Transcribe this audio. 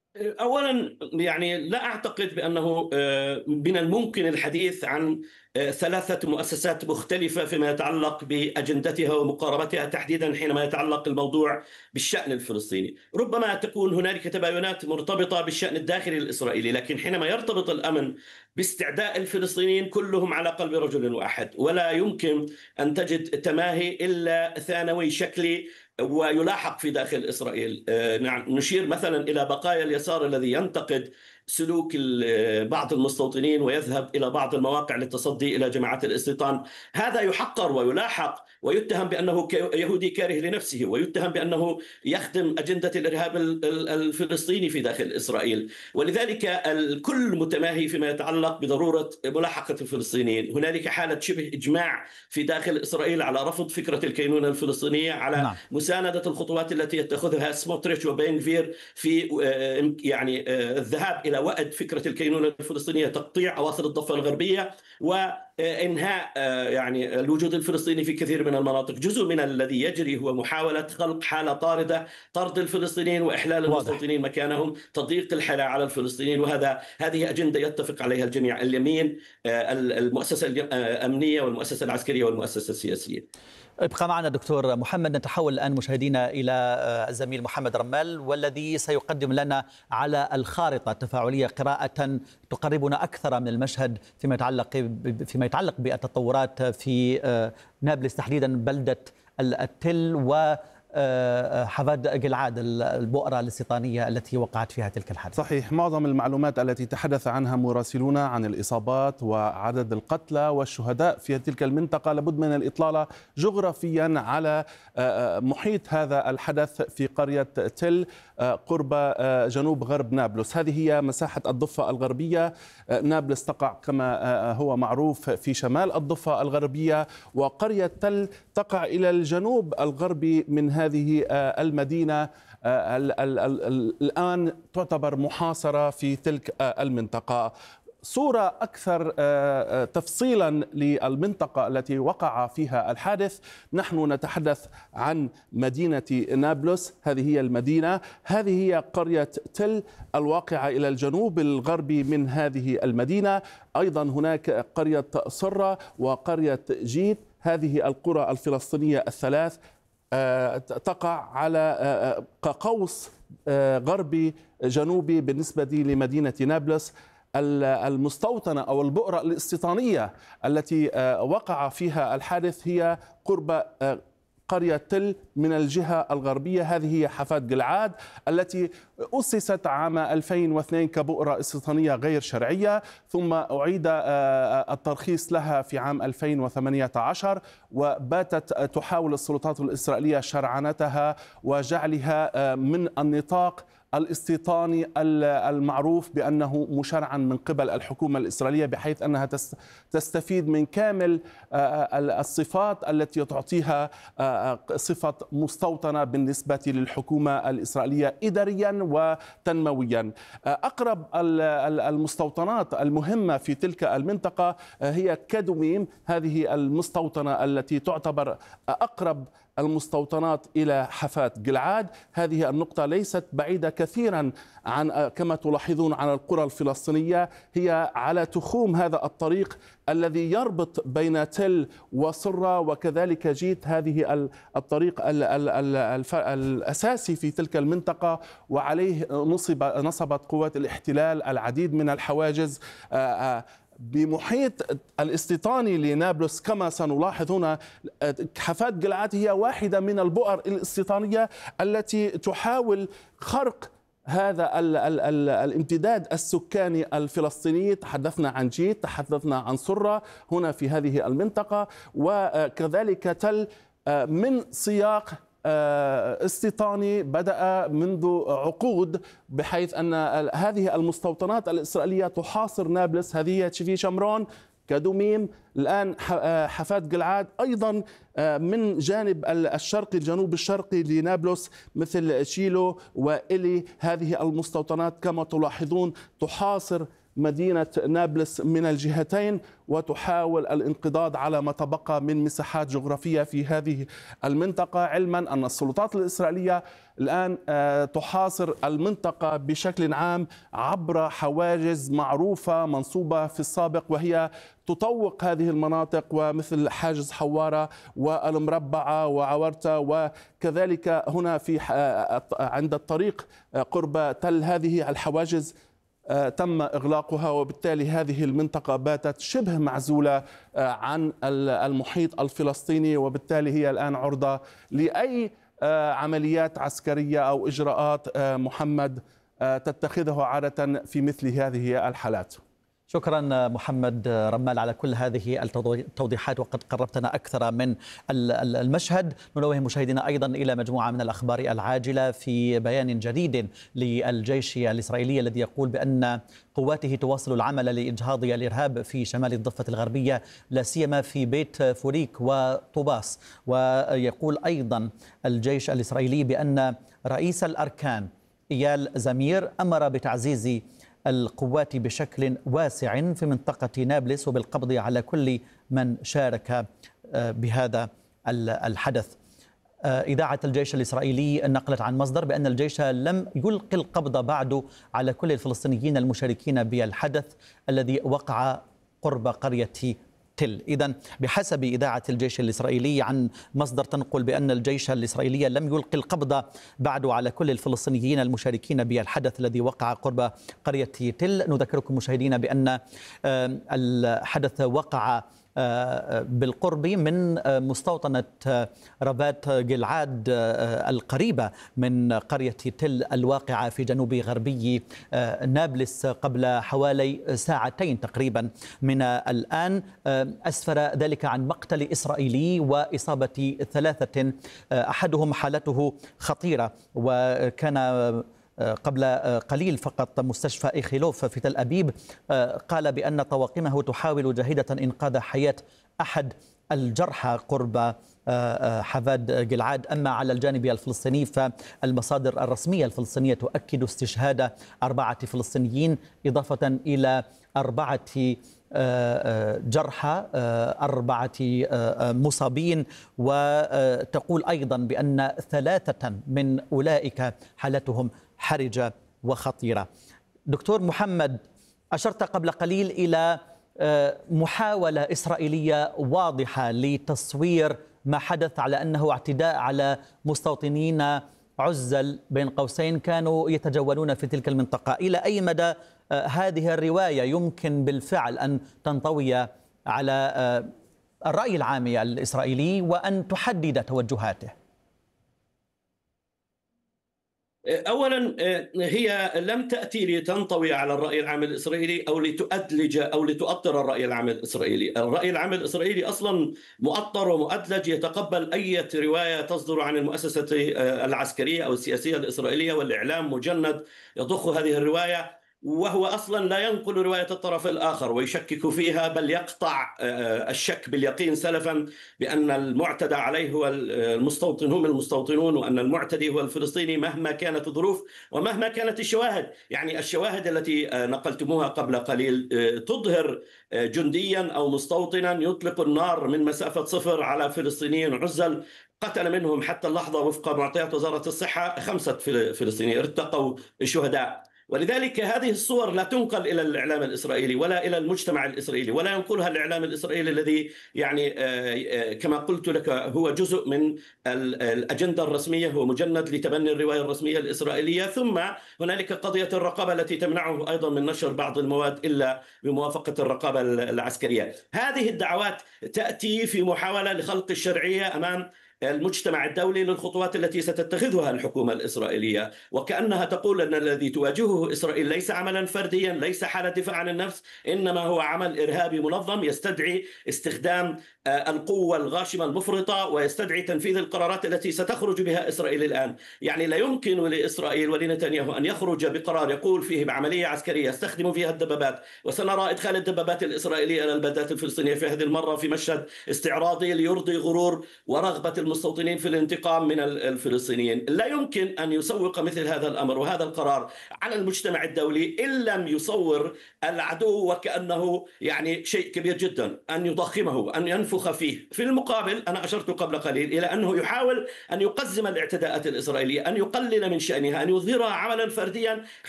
أولا يعني لا أعتقد بأنه من الممكن الحديث عن ثلاثة مؤسسات مختلفة فيما يتعلق بأجندتها ومقاربتها، تحديدا حينما يتعلق الموضوع بالشأن الفلسطيني. ربما تكون هنالك تباينات مرتبطة بالشأن الداخلي الإسرائيلي، لكن حينما يرتبط الأمن باستعداء الفلسطينيين كلهم على قلب رجل واحد، ولا يمكن أن تجد تماهي إلا ثانوي شكلي ويلاحق في داخل إسرائيل. نشير مثلا إلى بقايا اليسار الذي ينتقد سلوك بعض المستوطنين ويذهب إلى بعض المواقع للتصدي إلى جماعات الاستيطان. هذا يحقر ويلاحق ويتهم بأنه يهودي كاره لنفسه، ويتهم بأنه يخدم أجندة الإرهاب الفلسطيني في داخل إسرائيل. ولذلك الكل متماهي فيما يتعلق بضرورة ملاحقة الفلسطينيين. هنالك حالة شبه إجماع في داخل إسرائيل على رفض فكرة الكينونة الفلسطينية، على نعم. مساندة الخطوات التي يتخذها سموتريتش وبينفير في الذهاب إلى وأد فكرة الكينونة الفلسطينية، تقطيع أواصر الضفة الغربية وإنهاء يعني الوجود الفلسطيني في كثير من المناطق. جزء من الذي يجري هو محاولة خلق حالة طاردة، طرد الفلسطينيين وإحلال واضح. المستوطنين مكانهم، تضييق الحياة على الفلسطينيين. هذه أجندة يتفق عليها الجميع، اليمين، المؤسسة الأمنية والمؤسسة العسكرية والمؤسسة السياسية. ابقى معنا دكتور محمد. نتحول الآن مشاهدينا إلى الزميل محمد رمال، والذي سيقدم لنا على الخارطة التفاعلية قراءة تقربنا أكثر من المشهد فيما يتعلق بالتطورات في نابلس، تحديدا بلدة التل وحفاد جلعاد، البؤرة الاستيطانية التي وقعت فيها تلك الحادثة. صحيح، معظم المعلومات التي تحدث عنها مراسلونا عن الإصابات وعدد القتلى والشهداء في تلك المنطقة لابد من الإطلالة جغرافيا على محيط هذا الحدث في قرية تل قرب جنوب غرب نابلس. هذه هي مساحة الضفة الغربية. نابلس تقع كما هو معروف في شمال الضفة الغربية، وقرية تل تقع إلى الجنوب الغربي من هذه المدينة. الآن تعتبر محاصرة في تلك المنطقة. صورة أكثر تفصيلا للمنطقة التي وقع فيها الحادث، نحن نتحدث عن مدينة نابلس. هذه هي المدينة، هذه هي قرية تل الواقعة إلى الجنوب الغربي من هذه المدينة. أيضا هناك قرية صرة وقرية جيت. هذه القرى الفلسطينية الثلاث تقع على كقوس غربي جنوبي بالنسبة لمدينة نابلس. المستوطنة أو البؤرة الاستيطانية التي وقع فيها الحادث هي قرب قرية تل من الجهة الغربية. هذه هي حفاد جلعاد التي أسست عام 2002 كبؤرة استيطانية غير شرعية، ثم أعيد الترخيص لها في عام 2018، وباتت تحاول السلطات الإسرائيلية شرعنتها وجعلها من النطاق الاستيطاني المعروف بأنه مشرعا من قبل الحكومة الإسرائيلية، بحيث أنها تستفيد من كامل الصفات التي تعطيها صفة مستوطنة بالنسبة للحكومة الإسرائيلية إداريا وتنمويا. أقرب المستوطنات المهمة في تلك المنطقة هي كدوميم. هذه المستوطنة التي تعتبر أقرب المستوطنات إلى حفاد جلعاد. هذه النقطة ليست بعيدة كثيرا عن كما تلاحظون عن القرى الفلسطينية، هي على تخوم هذا الطريق الذي يربط بين تل وصرة وكذلك جيت. هذه الطريق الأساسي في تلك المنطقة، وعليه نصبت قوات الاحتلال العديد من الحواجز. بمحيط الاستيطاني لنابلس كما سنلاحظ هنا، حفاد جلعاد هي واحدة من البؤر الاستيطانية التي تحاول خرق هذا الامتداد السكاني الفلسطيني. تحدثنا عن جيت، تحدثنا عن صرة هنا في هذه المنطقة، وكذلك تل من سياق استيطاني بدأ منذ عقود، بحيث أن هذه المستوطنات الإسرائيلية تحاصر نابلس. هذه في شمرون، كدوميم، الآن حفاد جلعاد. أيضا من جانب الشرقي، الجنوب الشرقي لنابلس، مثل شيلو وإلي. هذه المستوطنات كما تلاحظون تحاصر مدينة نابلس من الجهتين، وتحاول الانقضاض على ما تبقى من مساحات جغرافية في هذه المنطقة، علما أن السلطات الإسرائيلية الآن تحاصر المنطقة بشكل عام عبر حواجز معروفة منصوبة في السابق، وهي تطوق هذه المناطق، ومثل حاجز حوارة والمربعة وعورتة، وكذلك هنا في عند الطريق قرب تل هذه الحواجز تم إغلاقها، وبالتالي هذه المنطقة باتت شبه معزولة عن المحيط الفلسطيني، وبالتالي هي الآن عرضة لأي عمليات عسكرية أو إجراءات محمد تتخذه عادة في مثل هذه الحالات. شكرا محمد رمال على كل هذه التوضيحات، وقد قربتنا أكثر من المشهد. ننوه مشاهدينا أيضا إلى مجموعة من الأخبار العاجلة في بيان جديد للجيش الإسرائيلي الذي يقول بأن قواته تواصل العمل لإجهاض الإرهاب في شمال الضفة الغربية، لا سيما في بيت فوريك وطوباس. ويقول أيضا الجيش الإسرائيلي بأن رئيس الأركان إيال زمير أمر بتعزيز القوات بشكل واسع في منطقة نابلس وبالقبض على كل من شارك بهذا الحدث. إذاعة الجيش الإسرائيلي نقلت عن مصدر بأن الجيش لم يلقي القبض بعد على كل الفلسطينيين المشاركين بالحدث الذي وقع قرب قرية تل. إذن بحسب إذاعة الجيش الإسرائيلي عن مصدر تنقل بأن الجيش الإسرائيلي لم يلقي القبض بعد على كل الفلسطينيين المشاركين بالحدث الذي وقع قرب قرية تل. نذكركم مشاهدينا بأن الحدث وقع بالقرب من مستوطنة ربات جلعاد القريبة من قرية تل الواقعة في جنوب غربي نابلس قبل حوالي ساعتين تقريبا من الآن. أسفر ذلك عن مقتل إسرائيلي وإصابة 3، أحدهم حالته خطيرة، وكان قبل قليل فقط مستشفى إيخيلوف في تل أبيب قال بأن طواقمه تحاول جاهدة إنقاذ حياة أحد الجرحى قرب حفاد جلعاد. أما على الجانب الفلسطيني فالمصادر الرسمية الفلسطينية تؤكد استشهاد 4 فلسطينيين إضافة إلى 4 جرحى، 4 مصابين، وتقول أيضا بأن 3 من أولئك حالتهم حرجة وخطيرة. دكتور محمد، أشرت قبل قليل إلى محاولة إسرائيلية واضحة لتصوير ما حدث على أنه اعتداء على مستوطنين عزل بين قوسين كانوا يتجولون في تلك المنطقة. إلى أي مدى هذه الرواية يمكن بالفعل أن تنطوي على الرأي العام الإسرائيلي وأن تحدد توجهاته؟ أولا، هي لم تأتي لتنطوي على الرأي العام الإسرائيلي أو لتؤدلج أو لتؤطر الرأي العام الإسرائيلي. الرأي العام الإسرائيلي أصلا مؤطر ومؤدلج، يتقبل أي رواية تصدر عن المؤسسة العسكرية أو السياسية الإسرائيلية، والإعلام مجند يضخ هذه الرواية، وهو أصلا لا ينقل رواية الطرف الآخر ويشكك فيها، بل يقطع الشك باليقين سلفا بأن المعتدى عليه هو المستوطن، هم المستوطنون، وأن المعتدي هو الفلسطيني مهما كانت الظروف ومهما كانت الشواهد. يعني الشواهد التي نقلتموها قبل قليل تظهر جنديا أو مستوطنا يطلق النار من مسافة 0 على فلسطينيين عزل، قتل منهم حتى اللحظة وفق معطيات وزارة الصحة 5 فلسطينيين، ارتقوا شهداء. ولذلك هذه الصور لا تنقل إلى الإعلام الإسرائيلي ولا إلى المجتمع الإسرائيلي، ولا ينقلها الإعلام الإسرائيلي الذي يعني كما قلت لك هو جزء من الأجندة الرسمية، هو مجند لتبني الرواية الرسمية الإسرائيلية. ثم هنالك قضية الرقابة التي تمنعه أيضا من نشر بعض المواد إلا بموافقة الرقابة العسكرية. هذه الدعوات تأتي في محاولة لخلق الشرعية أمام المجتمع الدولي للخطوات التي ستتخذها الحكومة الإسرائيلية، وكأنها تقول أن الذي تواجهه إسرائيل ليس عملا فرديا، ليس حالة دفاع عن النفس، إنما هو عمل إرهابي منظم يستدعي استخدام القوة الغاشمة المفرطة، ويستدعي تنفيذ القرارات التي ستخرج بها إسرائيل الآن. يعني لا يمكن لإسرائيل ولنتنياهو أن يخرج بقرار يقول فيه بعملية عسكرية يستخدم فيها الدبابات، وسنرى إدخال الدبابات الإسرائيلية إلى البلدات الفلسطينية في هذه المرة في مشهد استعراضي ليرضي غرور ورغبة المستوطنين في الانتقام من الفلسطينيين. لا يمكن أن يسوق مثل هذا الأمر وهذا القرار على المجتمع الدولي إن لم يصور العدو وكأنه يعني شيء كبير جدا، أن يضخمه، أن ينفخ فيه. في المقابل أنا أشرت قبل قليل إلى أنه يحاول أن يقزم الاعتداءات الإسرائيلية، أن يقلل من شأنها، أن يظهرها عملا فرديا